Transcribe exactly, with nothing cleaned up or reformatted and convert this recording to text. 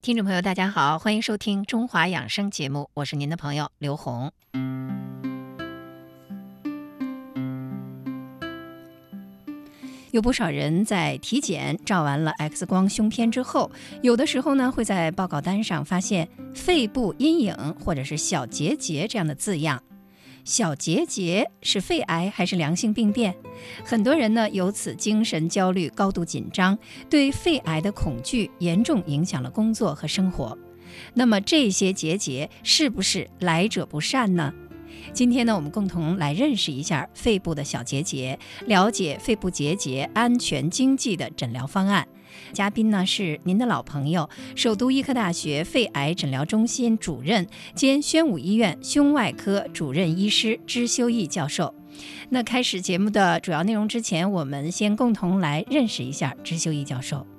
听众朋友大家好，欢迎收听中华养生节目，我是您的朋友刘红。有不少人在体检照完了 X 光胸片之后，有的时候呢会在报告单上发现肺部阴影或者是小结节这样的字样。小结节是肺癌还是良性病变？很多人呢由此精神焦虑、高度紧张，对肺癌的恐惧严重影响了工作和生活。那么这些结节是不是来者不善呢？今天呢，我们共同来认识一下肺部的小结节，了解肺部结节安全经济的诊疗方案。嘉宾呢是您的老朋友，首都医科大学肺癌诊疗中心主任兼宣武医院胸外科主任医师支修义教授。那开始节目的主要内容之前，我们先共同来认识一下支修义教授。